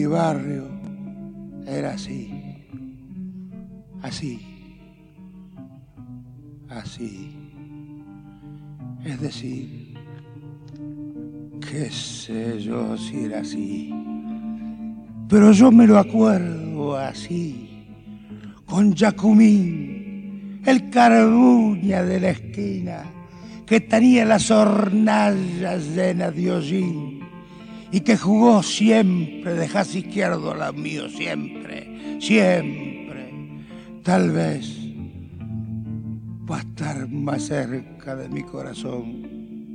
Mi barrio era así, así, así. Es decir, qué sé yo si era así, pero yo me lo acuerdo así, con Jacumín, el carbuña de la esquina, que tenía las hornallas llenas de hollín y que jugó siempre de jaz izquierdo al mío, siempre, siempre. Tal vez va a estar más cerca de mi corazón